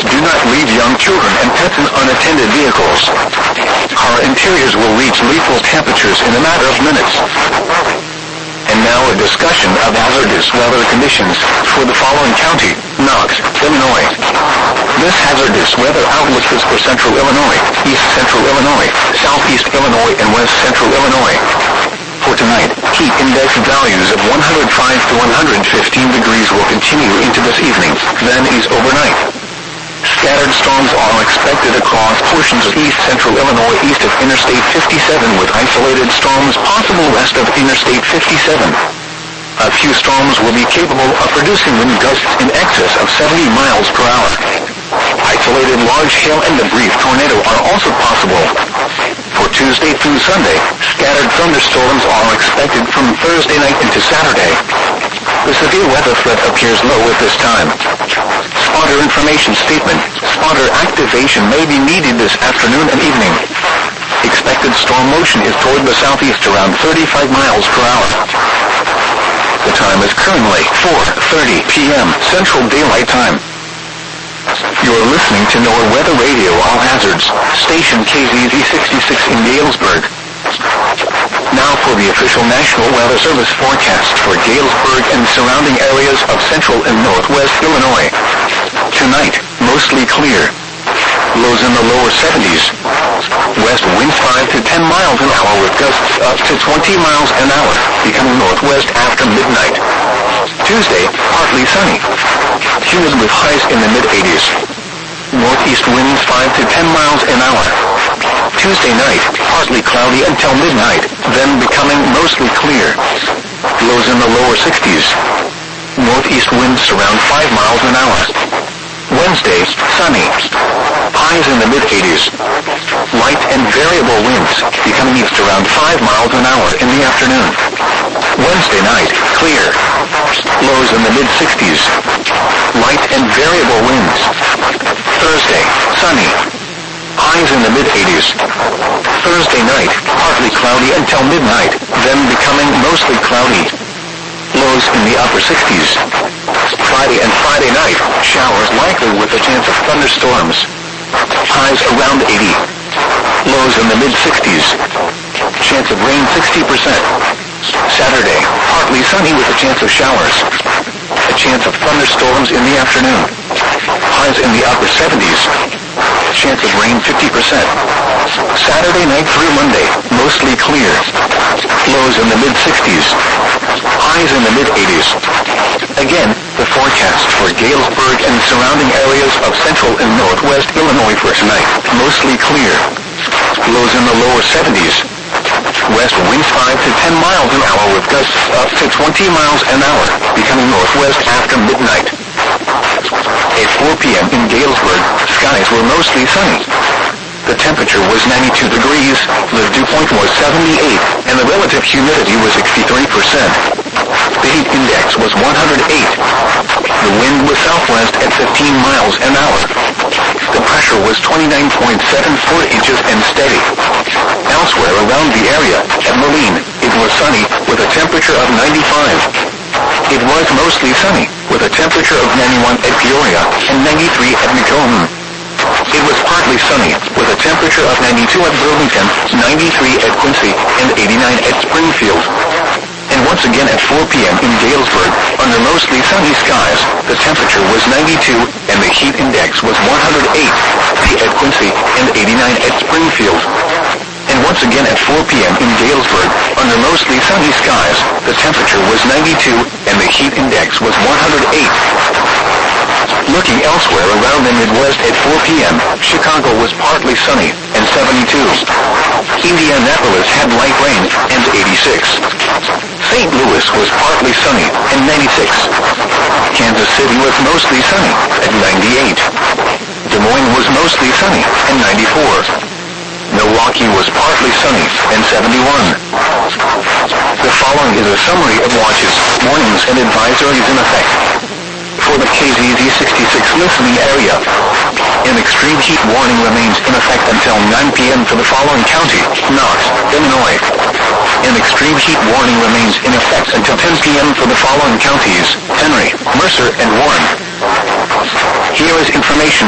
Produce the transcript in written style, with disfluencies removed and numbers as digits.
Do not leave young children and pets in unattended vehicles. Car interiors will reach lethal temperatures in a matter of minutes. And now a discussion of hazardous weather conditions for the following county: Knox, Illinois. This hazardous weather outlook is for central Illinois, east central Illinois, southeast Illinois, and west central Illinois. For tonight, heat index values of 105 to 115 degrees will continue into this evening, then ease overnight. Scattered storms are expected across portions of east central Illinois east of Interstate 57, with isolated storms possible west of Interstate 57. A few storms will be capable of producing wind gusts in excess of 70 miles per hour. Isolated large hail and a brief tornado are also possible. For Tuesday through Sunday, scattered thunderstorms are expected from Thursday night into Saturday. The severe weather threat appears low at this time. Spotter information statement. Spotter activation may be needed this afternoon and evening. Expected storm motion is toward the southeast around 35 miles per hour. The time is currently 4:30 p.m. Central Daylight Time. You're listening to NOAA Weather Radio All Hazards, station KZZ 66 in Galesburg. Now for the official National Weather Service forecast for Galesburg and surrounding areas of central and northwest Illinois. Tonight, mostly clear. Lows in the lower 70s. West winds 5 to 10 miles an hour with gusts up to 20 miles an hour, becoming northwest after midnight. Tuesday, partly sunny. Humid with highs in the mid-80s. Northeast winds 5 to 10 miles an hour. Tuesday night, partly cloudy until midnight, then becoming mostly clear. Lows in the lower 60s. Northeast winds around 5 miles an hour. Wednesday, sunny. Highs in the mid-80s. Light and variable winds, becoming east around 5 miles an hour in the afternoon. Wednesday night, clear. Lows in the mid-60s. Light and variable winds. Thursday, sunny. Highs in the mid-80s. Thursday night, partly cloudy until midnight, then becoming mostly cloudy. Lows in the upper 60s. Friday and Friday night, showers likely with a chance of thunderstorms. Highs around 80. Lows in the mid-60s. Chance of rain 60%. Saturday, partly sunny with a chance of showers. A chance of thunderstorms in the afternoon. Highs in the upper 70s. Chance of rain 50%. Saturday night through Monday, mostly clear. Lows in the mid-60s. Highs in the mid-80s. Again, the forecast for Galesburg and surrounding areas of central and northwest Illinois for tonight, mostly clear. Lows in the lower 70s. West winds 5 to 10 miles an hour with gusts up to 20 miles an hour, becoming northwest after midnight. At 4 p.m. in Galesburg, skies were mostly sunny. The temperature was 92 degrees, the dew point was 78, and the relative humidity was 63%. The heat index was 108. The wind was southwest at 15 miles an hour. The pressure was 29.74 inches and steady. Elsewhere around the area, at Moline, it was sunny with a temperature of 95. It was mostly sunny with a temperature of 91 at Peoria and 93 at Macomb. It was partly sunny with a temperature of 92 at Burlington, 93 at Quincy, and 89 at Springfield. And once again at 4 p.m. in Galesburg, under mostly sunny skies, the temperature was 92 and the heat index was 108 at Quincy and 89 at Springfield. And once again at 4 p.m. in Galesburg, under mostly sunny skies, the temperature was 92 and the heat index was 108. Looking elsewhere around the Midwest at 4 p.m., Chicago was partly sunny and 72. Indianapolis had light rain and 86. St. Louis was partly sunny and 96. Kansas City was mostly sunny at 98. Des Moines was mostly sunny and 94. Milwaukee was partly sunny and 71. The following is a summary of watches, warnings, and advisories in effect. For the KZZ 66 listening area, an extreme heat warning remains in effect until 9 p.m. for the following county: Knox, Illinois. An extreme heat warning remains in effect until 10 p.m. for the following counties: Henry, Mercer, and Warren. Here is information